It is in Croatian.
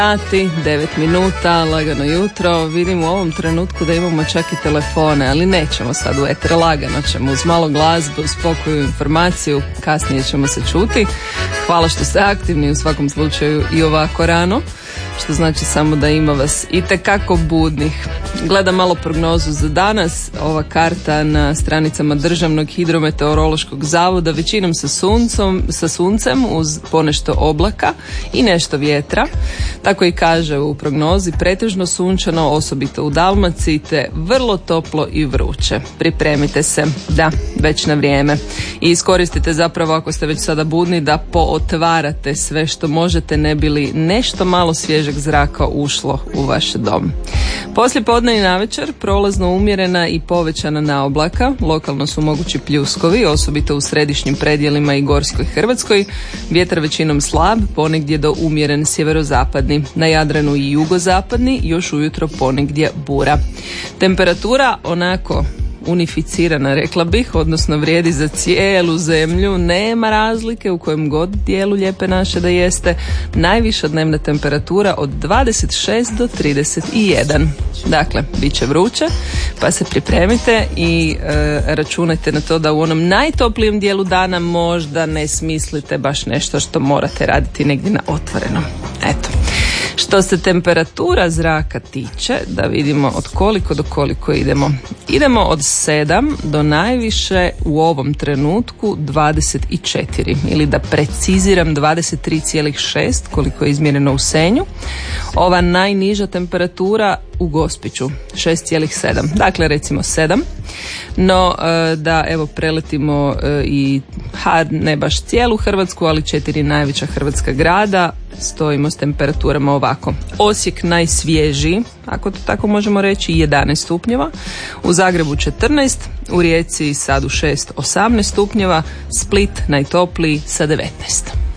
sati, 9 minuta, lagano jutro. Vidim u ovom trenutku da imamo čak i telefone, ali nećemo sad u eter, lagano ćemo uz malo glazbe, uz spokoju informaciju, kasnije ćemo se čuti. Hvala što ste aktivni u svakom slučaju i ovako rano, što znači samo da ima vas itekako budnih. Gledam malo prognozu za danas, ova karta na stranicama Državnog hidrometeorološkog zavoda, većinom sa suncem uz ponešto oblaka i nešto vjetra. Tako i kaže u prognozi, pretežno sunčano, osobito u Dalmaciji, te vrlo toplo i vruće. Pripremite se, da, već na vrijeme. I iskoristite zapravo, ako ste već sada budni, da pootvarate sve što možete, ne bi li nešto malo svježeg zraka ušlo u vaš dom. Poslije podne i navečer prolazno umjerena i povećana naoblaka, lokalno su mogući pljuskovi, osobito u središnjim predjelima i gorskoj Hrvatskoj. Vjetar većinom slab, ponegdje do umjeren sjeverozapadni. Na Jadranu i jugozapadni, još ujutro ponegdje bura. Temperatura onako unificirana, rekla bih, odnosno vrijedi za cijelu zemlju, nema razlike u kojem god dijelu lijepe naše da jeste. Najviša dnevna temperatura od 26 do 31. Dakle, bit će vruće, pa se pripremite i računajte na to da u onom najtoplijem dijelu dana možda ne smislite baš nešto što morate raditi negdje na otvorenom. Eto. Što se temperatura zraka tiče, da vidimo od koliko do koliko idemo. Idemo od 7 do najviše u ovom trenutku 24, ili da preciziram 23,6 koliko je izmjereno u Senju. Ova najniža temperatura u Gospiću 6,7, dakle recimo 7. No da evo preletimo i ne baš cijelu Hrvatsku, ali 4 najveća hrvatska grada, stojimo s temperaturama ovako. Osijek najsvježiji, ako to tako možemo reći, 11 stupnjeva, u Zagrebu 14, u Rijeci sad u 6, 18 stupnjeva, Split najtopliji sa 19.